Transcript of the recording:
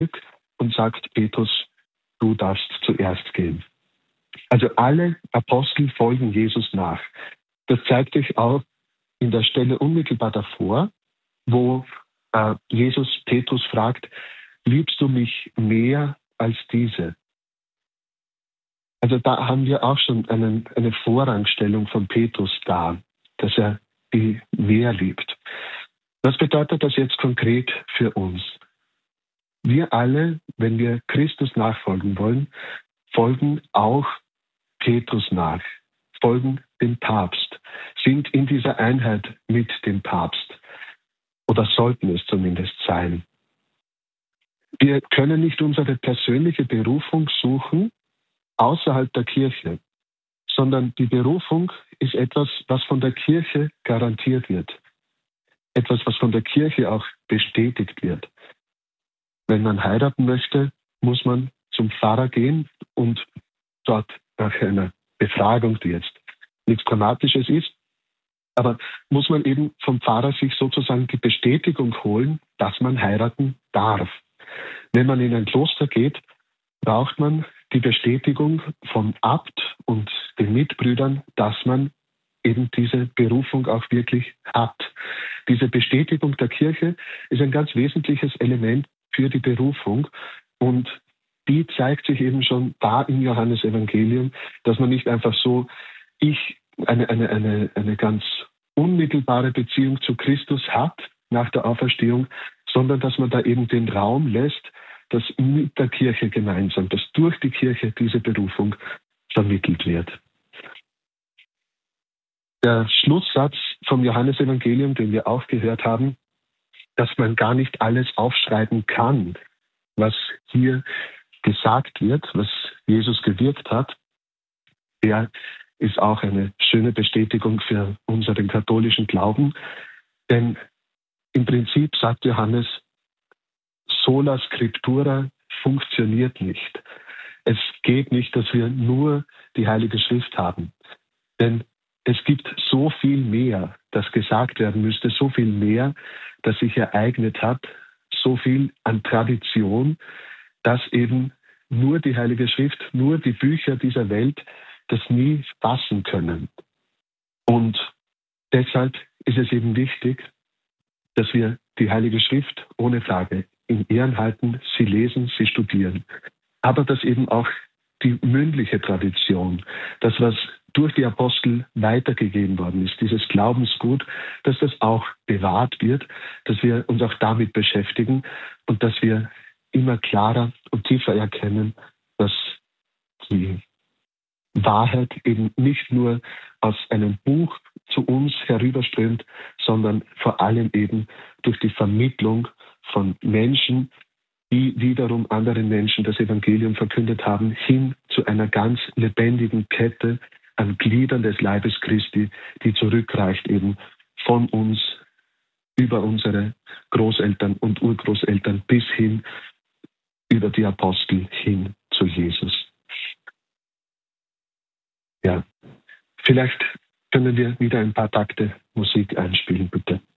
und sagt Petrus, du darfst zuerst gehen. Also alle Apostel folgen Jesus nach. Das zeigt sich auch in der Stelle unmittelbar davor, wo Jesus Petrus fragt, liebst du mich mehr als diese? Also da haben wir auch schon eine Vorrangstellung von Petrus da, dass er die mehr liebt. Was bedeutet das jetzt konkret für uns? Wir alle, wenn wir Christus nachfolgen wollen, folgen auch Petrus nach, folgen dem Papst, sind in dieser Einheit mit dem Papst oder sollten es zumindest sein. Wir können nicht unsere persönliche Berufung suchen außerhalb der Kirche, sondern die Berufung ist etwas, was von der Kirche garantiert wird. Etwas, was von der Kirche auch bestätigt wird. Wenn man heiraten möchte, muss man zum Pfarrer gehen und dort nach einer Befragung, die jetzt nichts Dramatisches ist, aber muss man eben vom Pfarrer sich sozusagen die Bestätigung holen, dass man heiraten darf. Wenn man in ein Kloster geht, braucht man die Bestätigung vom Abt und den Mitbrüdern, dass man eben diese Berufung auch wirklich hat. Diese Bestätigung der Kirche ist ein ganz wesentliches Element für die Berufung und die zeigt sich eben schon da im Johannesevangelium, dass man nicht einfach so eine ganz unmittelbare Beziehung zu Christus hat nach der Auferstehung, sondern dass man da eben den Raum lässt, dass mit der Kirche gemeinsam, dass durch die Kirche diese Berufung vermittelt wird. Der Schlusssatz vom Johannesevangelium, den wir auch gehört haben, dass man gar nicht alles aufschreiben kann, was hier gesagt wird, was Jesus gewirkt hat, der ist auch eine schöne Bestätigung für unseren katholischen Glauben. Denn im Prinzip sagt Johannes, sola scriptura funktioniert nicht. Es geht nicht, dass wir nur die Heilige Schrift haben. Denn es gibt so viel mehr, das gesagt werden müsste, so viel mehr, das sich ereignet hat, so viel an Tradition, dass eben nur die Heilige Schrift, nur die Bücher dieser Welt das nie fassen können. Und deshalb ist es eben wichtig, dass wir die Heilige Schrift ohne Frage in Ehren halten, sie lesen, sie studieren. Aber dass eben auch die mündliche Tradition, das, was durch die Apostel weitergegeben worden ist, dieses Glaubensgut, dass das auch bewahrt wird, dass wir uns auch damit beschäftigen und dass wir immer klarer und tiefer erkennen, dass die Wahrheit eben nicht nur aus einem Buch zu uns herüberströmt, sondern vor allem eben durch die Vermittlung von Menschen, die wiederum anderen Menschen das Evangelium verkündet haben, hin zu einer ganz lebendigen Kette an Gliedern des Leibes Christi, die zurückreicht eben von uns über unsere Großeltern und Urgroßeltern bis hin über die Apostel hin zu Jesus. Ja, vielleicht können wir wieder ein paar Takte Musik einspielen, bitte.